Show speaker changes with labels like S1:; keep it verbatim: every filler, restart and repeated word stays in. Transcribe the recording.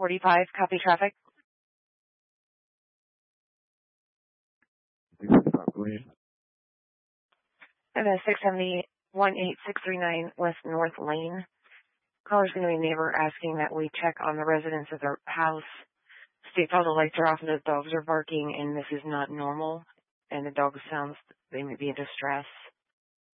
S1: forty-five, copy traffic.
S2: Go ahead.
S1: And then six seventy, one eight six three nine West North Lane. Caller's going to be a neighbor asking that we check on the residents of their house. States all the lights are off and the dogs are barking, and this is not normal. And the dog sounds, they may be in distress.